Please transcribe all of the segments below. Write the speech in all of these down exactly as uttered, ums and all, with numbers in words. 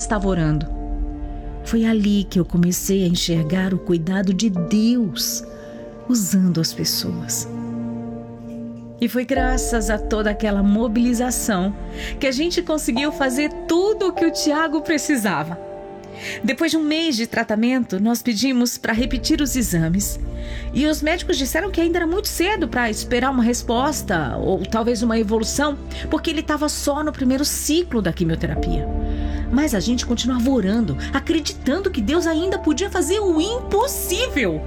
estava orando. Foi ali que eu comecei a enxergar o cuidado de Deus usando as pessoas. E foi graças a toda aquela mobilização que a gente conseguiu fazer tudo o que o Tiago precisava. Depois de um mês de tratamento, nós pedimos para repetir os exames. E os médicos disseram que ainda era muito cedo para esperar uma resposta ou talvez uma evolução, porque ele estava só no primeiro ciclo da quimioterapia. Mas a gente continuava orando, acreditando que Deus ainda podia fazer o impossível.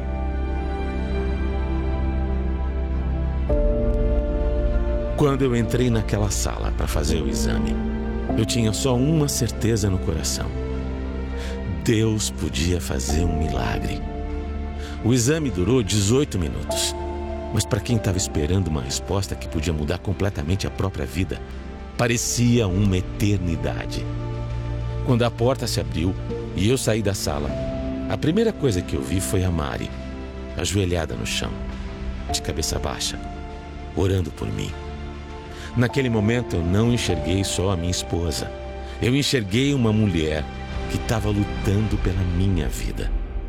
Quando eu entrei naquela sala para fazer o exame, eu tinha só uma certeza no coração: Deus podia fazer um milagre. O exame durou dezoito minutos, mas para quem estava esperando uma resposta que podia mudar completamente a própria vida, parecia uma eternidade. Quando a porta se abriu e eu saí da sala, a primeira coisa que eu vi foi a Mari, ajoelhada no chão, de cabeça baixa, orando por mim. Naquele momento eu não enxerguei só a minha esposa. Eu enxerguei uma mulher que estava lutando pela minha vida.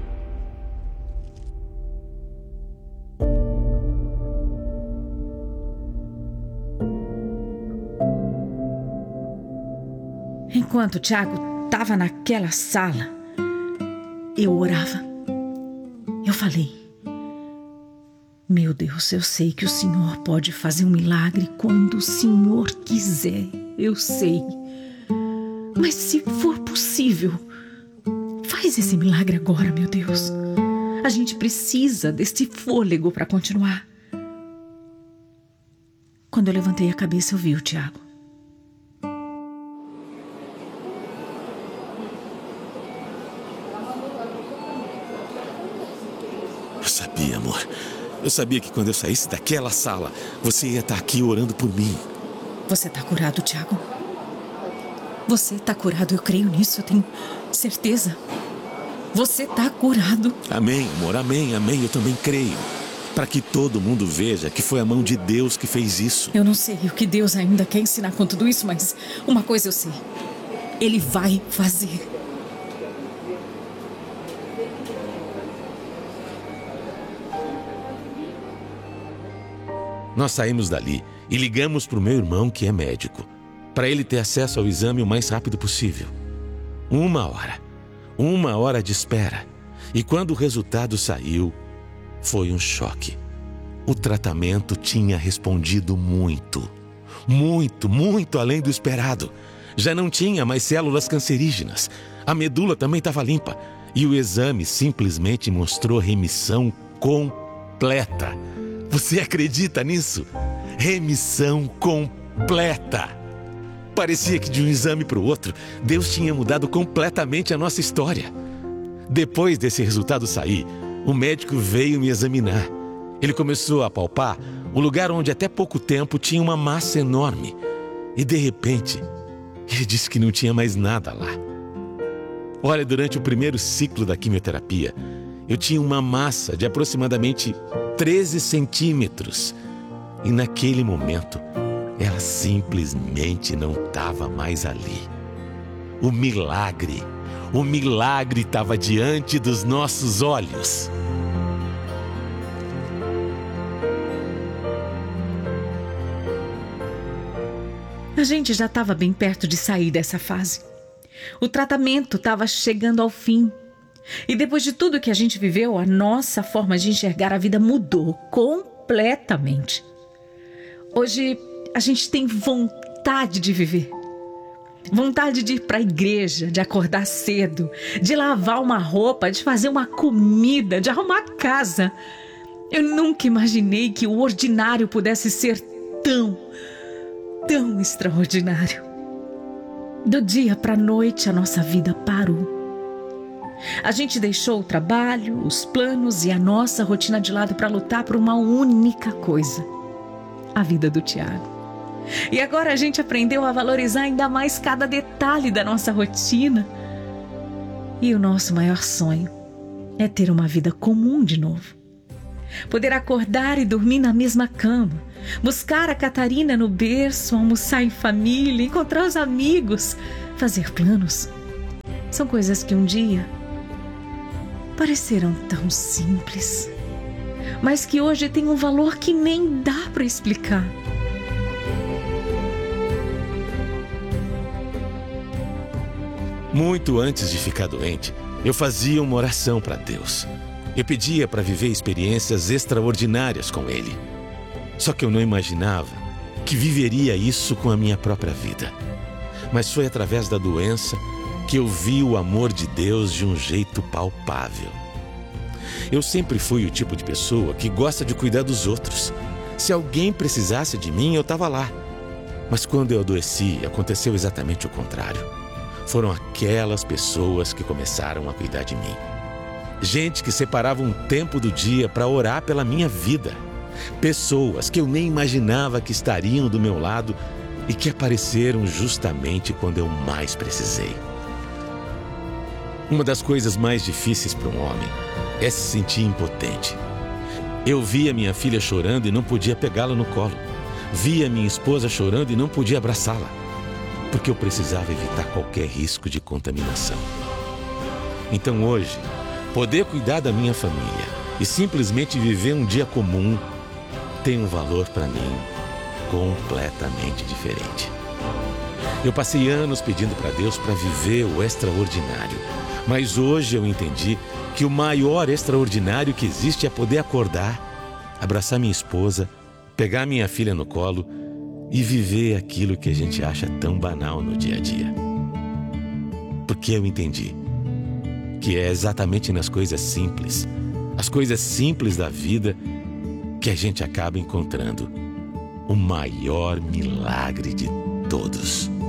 Enquanto o Tiago estava naquela sala, eu orava. Eu falei: meu Deus, eu sei que o Senhor pode fazer um milagre quando o Senhor quiser. Eu sei. Mas se for possível, faz esse milagre agora, meu Deus. A gente precisa desse fôlego para continuar. Quando eu levantei a cabeça, eu vi o Tiago. Eu sabia, amor. Eu sabia que quando eu saísse daquela sala, você ia estar aqui orando por mim. Você está curado, Tiago? Você está curado, eu creio nisso, eu tenho certeza. Você está curado. Amém, amor, amém, amém, eu também creio. Para que todo mundo veja que foi a mão de Deus que fez isso. Eu não sei o que Deus ainda quer ensinar com tudo isso, mas uma coisa eu sei: Ele vai fazer. Nós saímos dali e ligamos para o meu irmão, que é médico, para ele ter acesso ao exame o mais rápido possível. Uma hora. Uma hora de espera. E quando o resultado saiu, foi um choque. O tratamento tinha respondido muito. Muito, muito além do esperado. Já não tinha mais células cancerígenas. A medula também estava limpa. E o exame simplesmente mostrou remissão completa. Você acredita nisso? Remissão completa. Parecia que de um exame para o outro, Deus tinha mudado completamente a nossa história. Depois desse resultado sair, o médico veio me examinar. Ele começou a palpar o lugar onde até pouco tempo tinha uma massa enorme. E de repente, ele disse que não tinha mais nada lá. Olha, durante o primeiro ciclo da quimioterapia, eu tinha uma massa de aproximadamente treze centímetros. E naquele momento, ela simplesmente não estava mais ali. O milagre, o milagre estava diante dos nossos olhos. A gente já estava bem perto de sair dessa fase. O tratamento estava chegando ao fim. E depois de tudo que a gente viveu, a nossa forma de enxergar a vida mudou completamente. Hoje a gente tem vontade de viver. Vontade de ir para a igreja, de acordar cedo, de lavar uma roupa, de fazer uma comida, de arrumar a casa. Eu nunca imaginei que o ordinário pudesse ser tão, tão extraordinário. Do dia para a noite, a nossa vida parou. A gente deixou o trabalho, os planos e a nossa rotina de lado para lutar por uma única coisa: a vida do Tiago. E agora a gente aprendeu a valorizar ainda mais cada detalhe da nossa rotina. E o nosso maior sonho é ter uma vida comum de novo. Poder acordar e dormir na mesma cama, buscar a Catarina no berço, almoçar em família, encontrar os amigos, fazer planos. São coisas que um dia pareceram tão simples, mas que hoje têm um valor que nem dá para explicar. Muito antes de ficar doente, eu fazia uma oração para Deus. Eu pedia para viver experiências extraordinárias com Ele. Só que eu não imaginava que viveria isso com a minha própria vida. Mas foi através da doença que eu vi o amor de Deus de um jeito palpável. Eu sempre fui o tipo de pessoa que gosta de cuidar dos outros. Se alguém precisasse de mim, eu estava lá. Mas quando eu adoeci, aconteceu exatamente o contrário. Foram aquelas pessoas que começaram a cuidar de mim. Gente que separava um tempo do dia para orar pela minha vida. Pessoas que eu nem imaginava que estariam do meu lado e que apareceram justamente quando eu mais precisei. Uma das coisas mais difíceis para um homem é se sentir impotente. Eu via minha filha chorando e não podia pegá-la no colo. Via minha esposa chorando e não podia abraçá-la, porque eu precisava evitar qualquer risco de contaminação. Então hoje, poder cuidar da minha família e simplesmente viver um dia comum tem um valor para mim completamente diferente. Eu passei anos pedindo para Deus para viver o extraordinário, mas hoje eu entendi que o maior extraordinário que existe é poder acordar, abraçar minha esposa, pegar minha filha no colo e viver aquilo que a gente acha tão banal no dia a dia. Porque eu entendi que é exatamente nas coisas simples, as coisas simples da vida, que a gente acaba encontrando o maior milagre de todos.